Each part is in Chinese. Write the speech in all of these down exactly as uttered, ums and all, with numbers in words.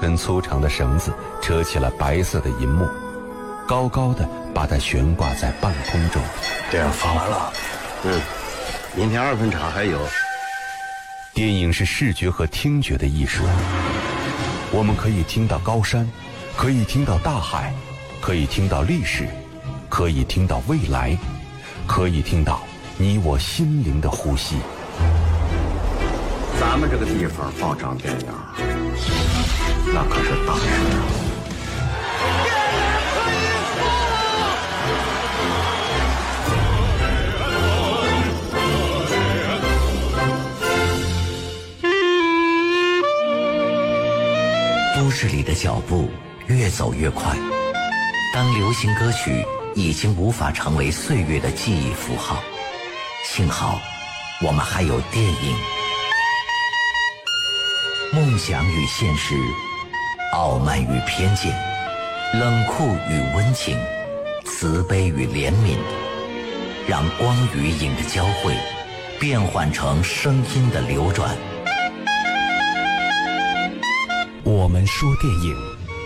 根粗长的绳子扯起了白色的银幕，高高的把它悬挂在半空中。 电影放完了，嗯，明天二分场还有。 电影是视觉和听觉的艺术，我们可以听到高山，可以听到大海，可以听到历史，可以听到未来，可以听到你我心灵的呼吸。 咱们这个地方放场电影，那可是大事啊！ 都市里的脚步越走越快，当流行歌曲已经无法成为岁月的记忆符号，幸好我们还有电影。梦想与现实，傲慢与偏见，冷酷与温情，慈悲与怜悯，让光与影的交汇变换成声音的流转。我们说电影。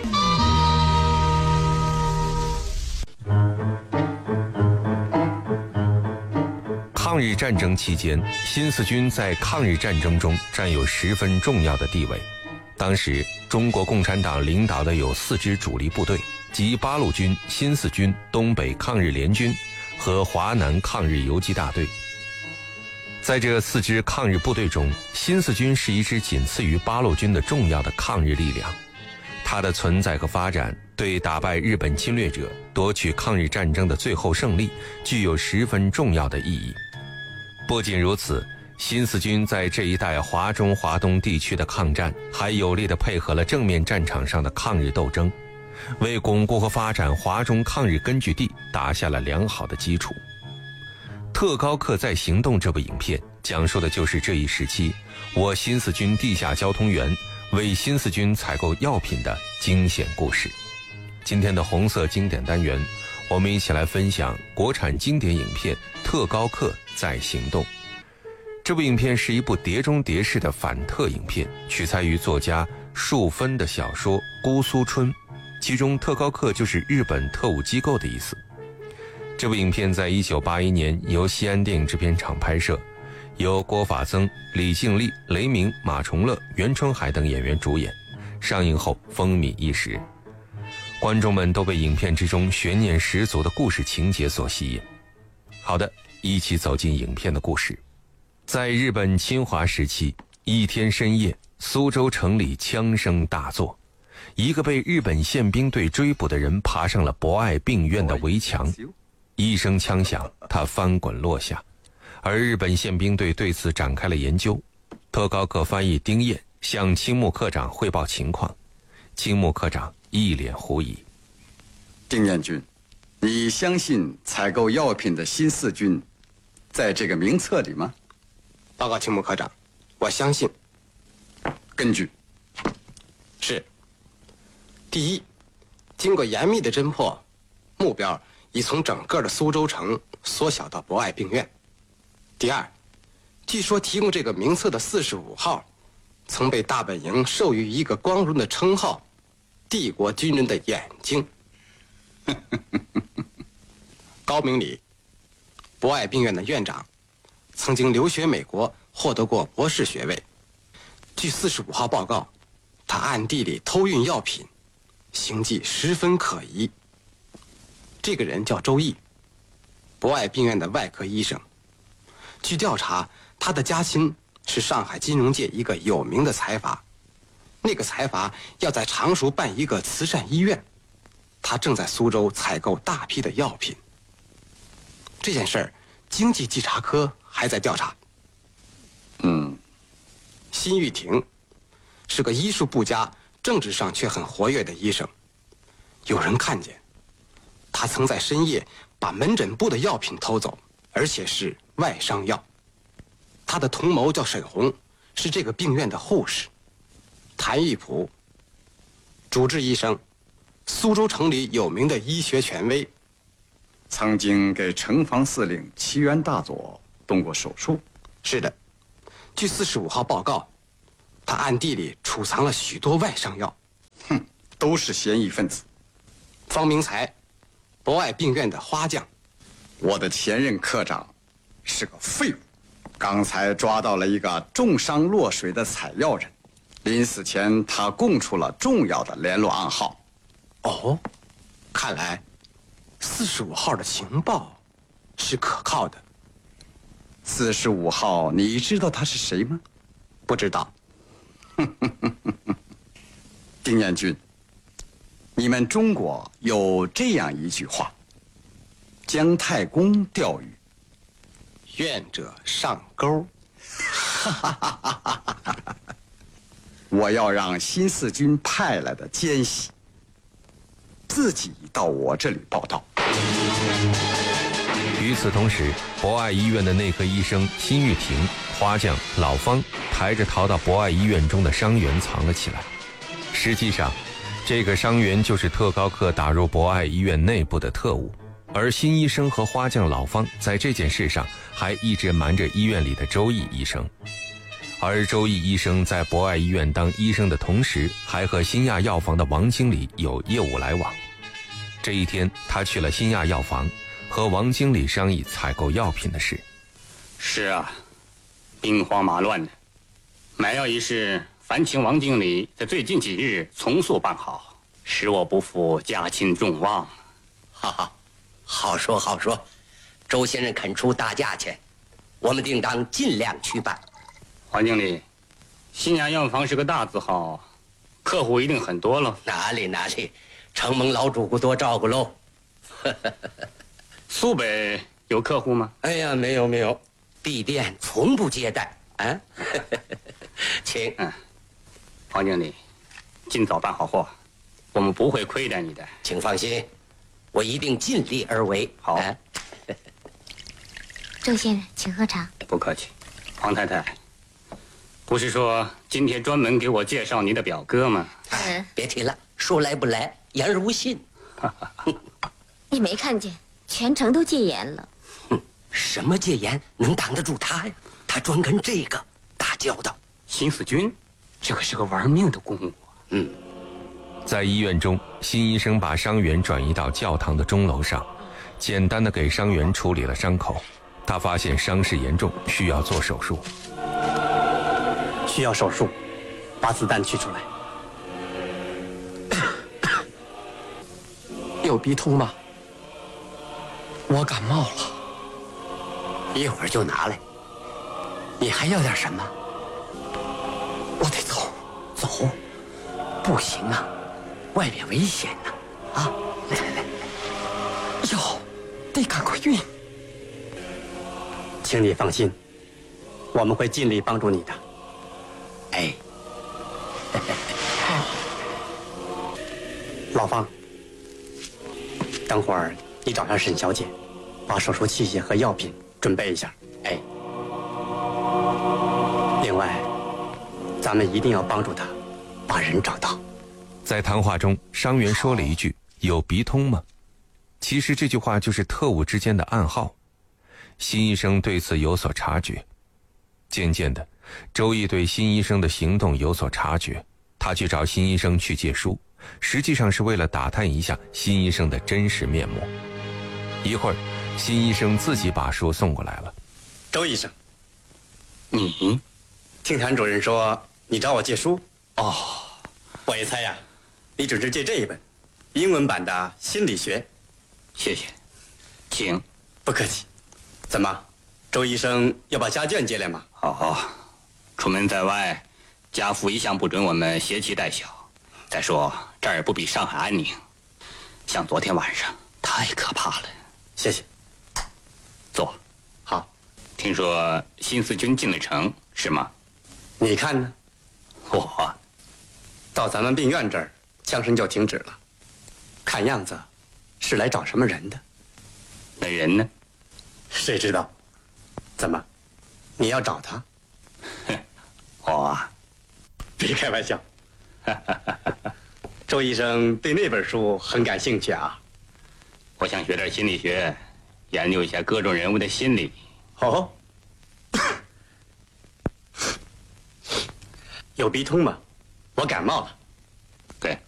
抗日战争期间，新四军在抗日战争中占有十分重要的地位。当时，中国共产党领导的有四支主力部队，即八路军、新四军、东北抗日联军和华南抗日游击大队。在这四支抗日部队中，新四军是一支仅次于八路军的重要的抗日力量。它的存在和发展对打败日本侵略者、夺取抗日战争的最后胜利具有十分重要的意义。不仅如此，新四军在这一带华中、华东地区的抗战，还有力地配合了正面战场上的抗日斗争，为巩固和发展华中抗日根据地打下了良好的基础。特高课在行动这部影片讲述的就是这一时期我新四军地下交通员为新四军采购药品的惊险故事。今天的红色经典单元，我们一起来分享国产经典影片《特高课在行动》。这部影片是一部碟中谍式的反特影片，取材于作家树芬的小说《姑苏春》，其中特高课就是日本特务机构的意思。这部影片在一九八一年由西安电影制片厂拍摄，由郭法增、李静丽、雷鸣、马崇乐、袁春海等演员主演，上映后风靡一时。观众们都被影片之中悬念十足的故事情节所吸引。好的，一起走进影片的故事。在日本侵华时期，一天深夜，苏州城里枪声大作，一个被日本宪兵队追捕的人爬上了博爱病院的围墙，一声枪响，他翻滚落下，而日本宪兵队对此展开了研究。特高课翻译丁彦向青木科长汇报情况，青木科长一脸狐疑。 丁彦君，你相信采购药品的新四军在这个名册里吗？ 报告青木科长，我相信。 根据是：第一，经过严密的侦破，目标已从整个的苏州城缩小到博爱病院。第二，据说提供这个名册的四十五号曾被大本营授予一个光荣的称号——帝国军人的眼睛。高明礼，博爱病院的院长，曾经留学美国，获得过博士学位。据四十五号报告，他暗地里偷运药品，行迹十分可疑。这个人叫周毅，博爱病院的外科医生。据调查，他的家亲是上海金融界一个有名的财阀，那个财阀要在常熟办一个慈善医院，他正在苏州采购大批的药品。这件事儿，经济稽查科还在调查。 嗯， 辛玉婷是个医术不佳、政治上却很活跃的医生。有人看见他曾在深夜把门诊部的药品偷走，而且是外伤药。他的同谋叫沈红，是这个病院的护士。谭玉璞，主治医生，苏州城里有名的医学权威， 曾经给城防司令齐元大佐动过手术。 是的，据四十五号报告，他暗地里储藏了许多外伤药。 哼，都是嫌疑分子。 方明才，博爱病院的花匠。 我的前任科长是个废物，刚才抓到了一个重伤落水的采药人，临死前他供出了重要的联络暗号。 哦，看来四十五号的情报是可靠的。 四十五号，你知道他是谁吗？ 不知道。 丁彦军，你们中国有这样一句话：姜太公钓鱼， 愿者上钩。 我要让新四军派来的奸细自己到我这里报道。 与此同时，博爱医院的内科医生辛玉婷、花匠老方抬着逃到博爱医院中的伤员藏了起来。实际上，这个伤员就是特高课打入博爱医院内部的特务，而辛医生和花匠老方在这件事上还一直瞒着医院里的周毅医生。而周毅医生在博爱医院当医生的同时，还和新亚药房的王经理有业务来往。这一天，他去了新亚药房，和王经理商议采购药品的事。 是啊，兵荒马乱的，买药一事，烦请王经理在最近几日从速办好，使我不负家亲众望。 哈哈，好说好说，周先生肯出大价钱，我们定当尽量去办。 王经理，新亚药房是个大字号，客户一定很多喽。 哪里哪里，承蒙老主顾多照顾喽。 苏北有客户吗？ 哎呀，没有没有，敝店从不接待啊。请。 嗯，王经理，尽早办好货，我们不会亏待你的。 请放心，我一定尽力而为。 好。 啊、 周先生，请喝茶。 不客气。黄太太，不是说今天专门给我介绍你的表哥吗？ 嗯， 别提了，说来不来，言而无信。 你没看见，全城都戒严了。 哼，什么戒严能挡得住他呀？他专跟这个打交道。 新四军，这可是个玩命的公务。 嗯， 在医院中，辛医生把伤员转移到教堂的钟楼上，简单的给伤员处理了伤口。他发现伤势严重，需要做手术。 需要手术，把子弹取出来。 有鼻通吗？我感冒了。 一会儿就拿来。你还要点什么？ 我得走。 走？不行啊，外面危险呢。啊，来来来， 药得赶快运。 请你放心，我们会尽力帮助你的。 哎， 老方，等会儿你找上沈小姐，把手术器械和药品准备一下。 哎， 另外，咱们一定要帮助她把人找到。 在谈话中，伤员说了一句：“有鼻通吗？”其实这句话就是特务之间的暗号。辛医生对此有所察觉。渐渐的，周毅对辛医生的行动有所察觉，他去找辛医生去借书，实际上是为了打探一下辛医生的真实面目。一会儿，辛医生自己把书送过来了。 周医生， 你， 听谭主任说你找我借书。 哦， 我一猜呀，你只是借这一本，英文版的心理学。 谢谢，请。 不客气。怎么，周医生要把家眷接来吗？ 好好，出门在外，家父一向不准我们携妻带小。再说这儿也不比上海安宁，像昨天晚上太可怕了。 谢谢。 坐。 好。 听说新四军进了城，是吗？ 你看呢？ 我到咱们病院这儿，枪声就停止了。看样子，是来找什么人的。 那人呢？ 谁知道？怎么，你要找他？ 我啊， 别开玩笑。周医生对那本书很感兴趣啊。 我想学点心理学，研究一下各种人物的心理。 哦，有鼻通吗？我感冒了。 对，